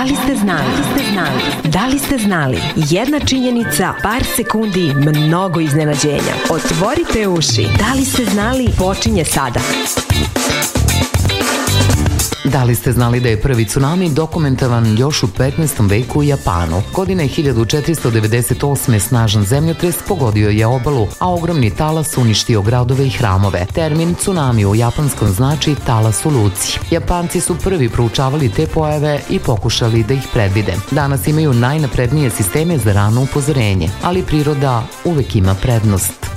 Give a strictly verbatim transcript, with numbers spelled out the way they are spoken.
Da li ste znali? Da li ste znali? Da li ste znali? Jedna činjenica, par sekundi, mnogo iznenađenja. Otvorite uši. Da li ste znali? Počinje sada. Da li ste znali da je prvi tsunami dokumentavan još u petnaestom veku u Japanu? Godine hiljadu četiristo devedeset osme. snažan zemljotres pogodio je obalu, a ogromni talas uništio gradove i hramove. Termin tsunami u japanskom znači talas u luci. Japanci su prvi proučavali te pojave i pokušali da ih predvide. Danas imaju najnaprednije sisteme za rano upozorenje, ali priroda uvek ima prednost.